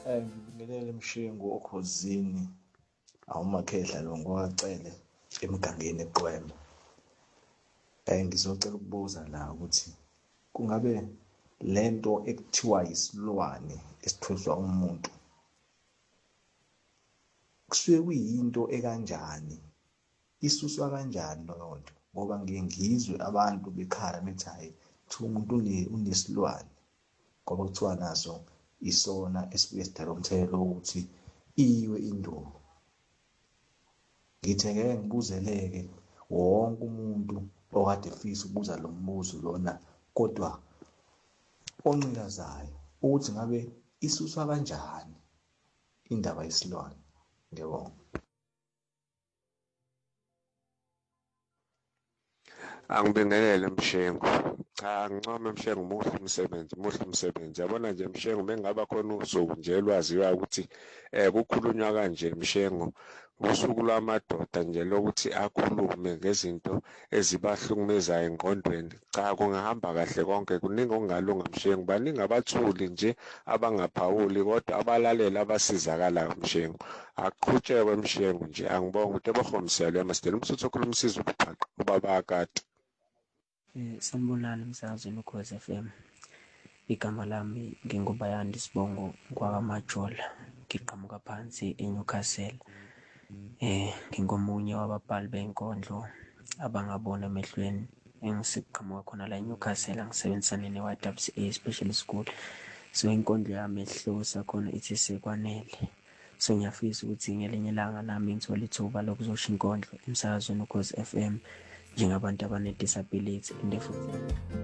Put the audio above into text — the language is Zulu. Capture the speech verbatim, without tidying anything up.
Eh ngibingelele Mshengu okhosini awumakhehla lo ngowacele emgangeni eQwema. Eh ngizocela ukubuza la ukuthi kungabe lento ekuthiwa isilwane esithweswa umuntu kusuke kuyinto ekanjani, isuswa kanjani leyo nto? Ngoba ngike ngizwe abantu bekhala bethi hhayi kuthiwa umuntu unesilwane ngoba kuthiwa naso isona esibuye sidala umthelela wokuthi iwe induku. Ngithe ngeke ngibuzele-ke wonke umuntu okade efisa ukubuza lo mbuzo lona kodwa oncikazayo ukuthi ngabe isuswa kanjani indaba yesilwane. Ngiyabonga. Angibingelele Mshengu. Cha ngincome Mshengu, muhle umsebenzi, muhle umsebenzi. Yabona nje Mshengu, mengaba khona usuku nje olwaziwayo ukuthi um kukhulunywa kanje Mshengu, usuku lwamadoda nje lokuthi akhulume ngezinto ezibahlukumezayo engqondweni. Cha kungahamba kahle konke, kuningi okungalunga Mshengu. Baningi abathuli nje abangaphawuli kodwa abalalela abasizakalayo Mshengu. Akuqhutshekwe Mshengu nje, angibonge ukuthi ebahlomiselwe emasiteli umsuthu okhuluma isiZulu phaqha ubaba akade. Eh, sanibonani emsakazweni Ukhozi F M. Igama lami nginguBayanda Sibongo kwaKamajola, ngiqhamuka phansi eNewcastle. Eh, ngingomunye wababhali benkondlo abangabona emehlweni engisiqhamuka khona la eNewcastle, angisebenzisane ne-Y W C A Special School. So inkondlo yami esihloko sakhona ithi sekwanele. So ngiyafisa ukuthi ngelinye ilanga nami ngithole ithuba lokuzosho inkondlo emsakazweni Ukhozi F M njengabantu abane-disability and futhi